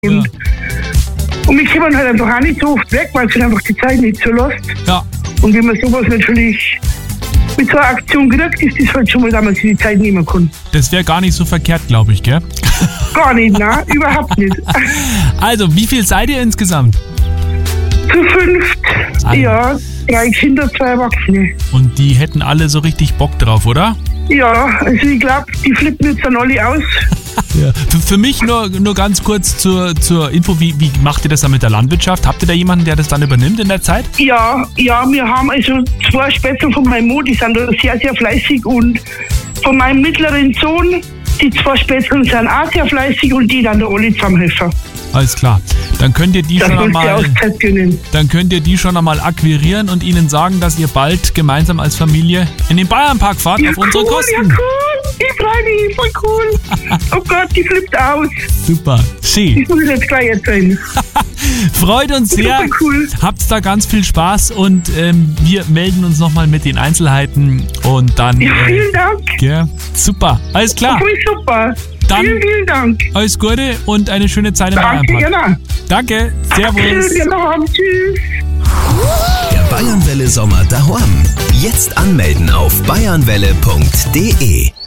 Und wir kommen halt einfach auch nicht so oft weg, weil es halt einfach die Zeit nicht so lässt. Ja. Und wenn man sowas natürlich mit so einer Aktion kriegt, ist das halt schon mal, dass man sich die Zeit nehmen kann. Das wäre gar nicht so verkehrt, glaube ich, gell? Gar nicht, nein, überhaupt nicht. Also, wie viel seid ihr insgesamt? Zu 5, ja, 3 Kinder, 2 Erwachsene. Und die hätten alle so richtig Bock drauf, oder? Ja, also ich glaube, die flippen jetzt dann alle aus. Ja. Für mich nur ganz kurz zur Info, wie macht ihr das dann mit der Landwirtschaft? Habt ihr da jemanden, der das dann übernimmt in der Zeit? Ja, wir haben also 2 Spätzle von meinem Mo, die sind da sehr, sehr fleißig, und von meinem mittleren Sohn, die 2 Spätzle sind auch sehr fleißig, und die dann da alle zusammenhelfen. Alles klar. Dann könnt ihr die schon einmal akquirieren und ihnen sagen, dass ihr bald gemeinsam als Familie in den Bayernpark fahrt, ja, auf unsere Kosten. Ja, cool. Ich freue mich, voll cool. Oh Gott, die flippt aus. Super. Schön. Ich muss jetzt gleich erzählen. Freut uns sehr. Super cool. Habt da ganz viel Spaß, und wir melden uns nochmal mit den Einzelheiten und dann... Ja, vielen Dank. Ja, super. Alles klar. Voll super. Dann vielen Dank. Alles Gute und eine schöne Zeit im Bayernpark. Genau. Danke. Servus. Genau. Tschüss. Der Bayernwelle Sommer daheim. Jetzt anmelden auf bayernwelle.de.